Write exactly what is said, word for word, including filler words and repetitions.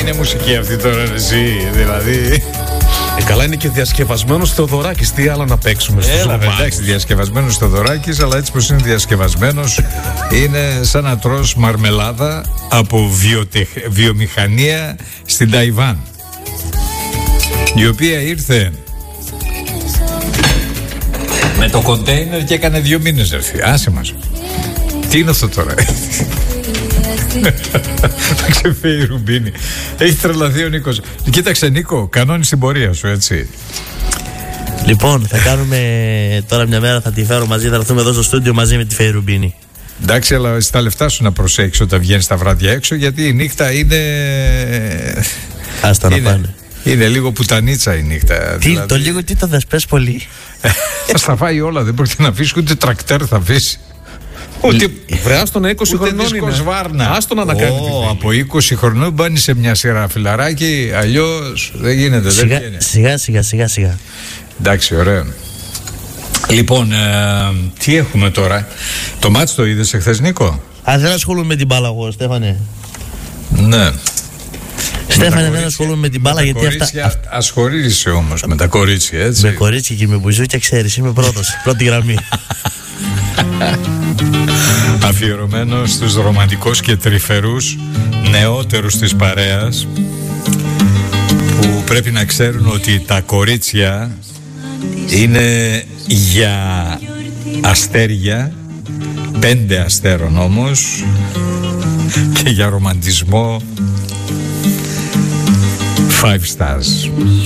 είναι μουσική αυτή τώρα, εσύ, δηλαδή. Ε, καλά, είναι και διασκευασμένος Θεοδωράκης. Τι άλλο να παίξουμε στο Έλα, εντάξει, διασκευασμένος Θεοδωράκης, αλλά έτσι πως είναι διασκευασμένος, είναι σαν να τρως μαρμελάδα από βιοτεχ... βιομηχανία στην Ταϊβάν, η οποία ήρθε με το κοντέινερ και έκανε δύο μήνες έρθει. Άσε μας. Τι είναι αυτό τώρα? Θα ξεφύγει η Ρουμπίνη. Έχει τρελαθεί ο Νίκος. Κοίταξε Νίκο, κανόνισε την πορεία σου, έτσι. Λοιπόν, θα κάνουμε τώρα μια μέρα, θα τη φέρω μαζί, θα έρθουμε εδώ στο στούντιο μαζί με τη Φέη Ρουμπίνη. Εντάξει, αλλά στα λεφτά σου να προσέχεις όταν βγαίνεις τα βράδια έξω, γιατί η νύχτα είναι... Άστα είναι... να πάνε. Είναι λίγο πουτανίτσα η νύχτα. Τι, δηλαδή... το λίγο τι το δες, πες πολύ. Θα στα φάει όλα, δεν πρόκειται να αφήσει, ούτε τρακτέρ θα αφήσει. Ούτε βρεάστο να είκοσι χρονών είναι. Βάρνα. Άστο να ανακάνει. Oh, από είκοσι χρονών μπάνει σε μια σειρά φιλαράκι, αλλιώς δεν γίνεται. Σιγά, δεν σιγά, σιγά, σιγά, σιγά. Εντάξει, ωραία. Λοιπόν, ε, τι έχουμε τώρα? Το μάτς το είδες εχθές, Νίκο? Α, δεν ασχολούμαι με την μπάλα εγώ, Στέφανε. Ναι. Στέφανε, δεν ασχολούμαι με την μπάλα, γιατί αυτά... αυτά... Ασχολείσαι όμως με τα κορίτσια, έτσι. Με κορίτσια και με μπουζούκια, ξέρεις, είμαι πρώτος, πρώτη γραμμή. Αφιερωμένο στους ρομαντικούς και τρυφερούς νεότερους της παρέας, που πρέπει να ξέρουν ότι τα κορίτσια είναι για αστέρια, πέντε αστέρων όμως, και για ρομαντισμό five stars.